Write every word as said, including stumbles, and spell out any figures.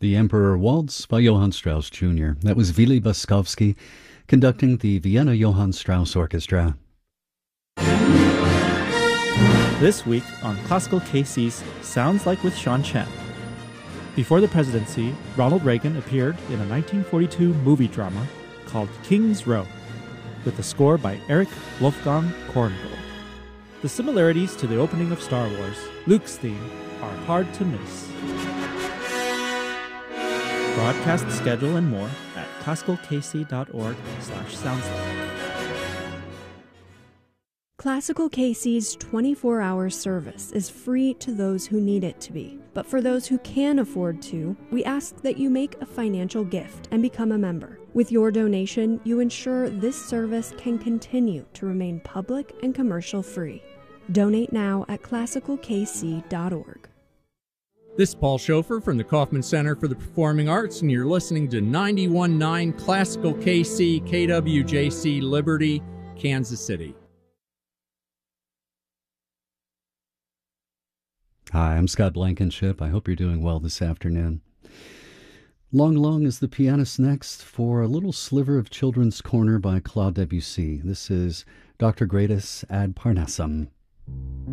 The Emperor Waltz by Johann Strauss Junior That was Willy Baskowski conducting the Vienna Johann Strauss Orchestra. This week on Classical K C's Sounds Like with Sean Chen. Before the presidency, Ronald Reagan appeared in a nineteen forty-two movie drama called King's Row, with the score by Erich Wolfgang Korngold. The similarities to the opening of Star Wars, Luke's theme, are hard to miss. Broadcast schedule and more at classicalkc.org slash soundslike. Classical K C's twenty-four hour service is free to those who need it to be. But for those who can afford to, we ask that you make a financial gift and become a member. With your donation, you ensure this service can continue to remain public and commercial free. Donate now at classical k c dot org. This is Paul Schofer from the Kaufman Center for the Performing Arts, and you're listening to ninety-one point nine Classical K C, K W J C Liberty, Kansas City. Hi, I'm Scott Blankenship. I hope you're doing well this afternoon. Long Long is the pianist next for a little sliver of Children's Corner by Claude Debussy. This is Doctor Gradus ad Parnassum.